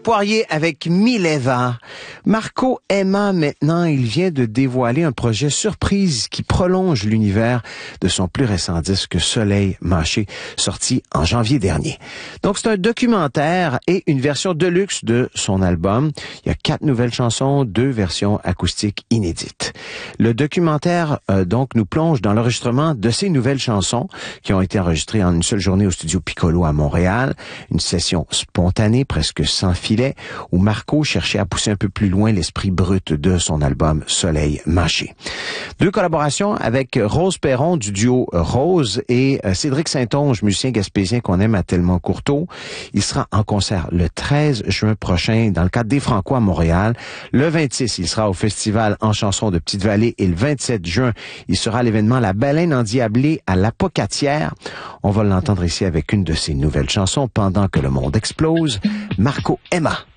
Poirier avec Mileva. Marco Emma, maintenant, il vient de dévoiler un projet surprise qui prolonge l'univers de son plus récent disque Soleil Mâché, sorti en janvier dernier. Donc, c'est un documentaire et une version deluxe de son album. Il y a 4 nouvelles chansons, 2 versions acoustiques inédites. Le documentaire, donc, nous plonge dans l'enregistrement de ces nouvelles chansons qui ont été enregistrées en une seule journée au studio Piccolo à Montréal. Une session spontanée, presque sans filet, où Marco cherchait à pousser un peu plus loin l'esprit brut de son album Soleil Mâché. 2 collaborations avec Rose Perron du duo Rose et Cédric Saint-Onge, musicien gaspésien qu'on aime à Tellement Courteau. Il sera en concert le 13 juin prochain dans le cadre des Franco à Montréal. Le 26, il sera au festival en chansons de Petite-Vallée et le 27 juin, il sera à l'événement La Baleine endiablée à l'Apocatière. On va l'entendre ici avec une de ses nouvelles chansons, Pendant que le monde explose, Marco Emma.